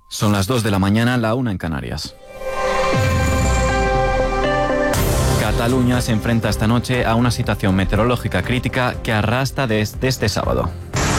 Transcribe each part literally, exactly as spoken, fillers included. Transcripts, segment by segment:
Son las dos de la mañana, la una en Canarias. Cataluña se enfrenta esta noche a una situación meteorológica crítica que arrastra desde este sábado.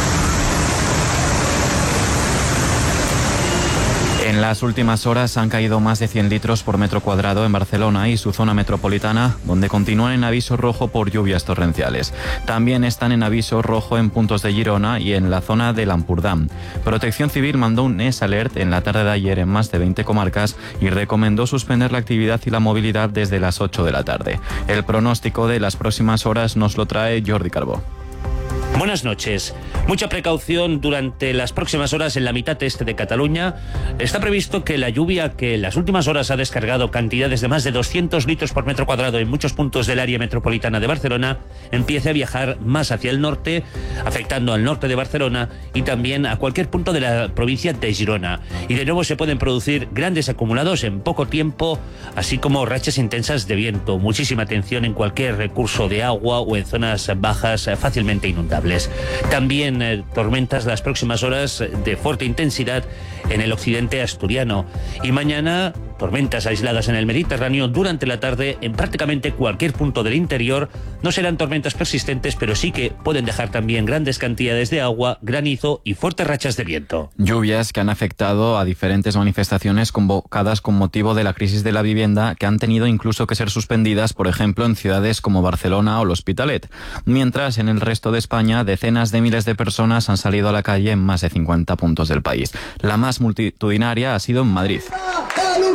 En las últimas horas han caído más de cien litros por metro cuadrado en Barcelona y su zona metropolitana, donde continúan en aviso rojo por lluvias torrenciales. También están en aviso rojo en puntos de Girona y en la zona del Ampurdán. Protección Civil mandó un S Alert en la tarde de ayer en más de veinte comarcas y recomendó suspender la actividad y la movilidad desde las ocho de la tarde. El pronóstico de las próximas horas nos lo trae Jordi Carbó. Buenas noches. Mucha precaución durante las próximas horas en la mitad este de Cataluña. Está previsto que la lluvia, que en las últimas horas ha descargado cantidades de más de doscientos litros por metro cuadrado en muchos puntos del área metropolitana de Barcelona, empiece a viajar más hacia el norte, afectando al norte de Barcelona y también a cualquier punto de la provincia de Girona. Y de nuevo se pueden producir grandes acumulados en poco tiempo, así como rachas intensas de viento. Muchísima atención en cualquier recurso de agua o en zonas bajas fácilmente inundables. También eh, tormentas las próximas horas de fuerte intensidad en el occidente asturiano. Y mañana tormentas aisladas en el Mediterráneo durante la tarde en prácticamente cualquier punto del interior. No serán tormentas persistentes, pero sí que pueden dejar también grandes cantidades de agua, granizo y fuertes rachas de viento. Lluvias que han afectado a diferentes manifestaciones convocadas con motivo de la crisis de la vivienda, que han tenido incluso que ser suspendidas, por ejemplo, en ciudades como Barcelona o l'Hospitalet. Mientras, en el resto de España, decenas de miles de personas han salido a la calle en más de cincuenta puntos del país. La más multitudinaria ha sido en Madrid.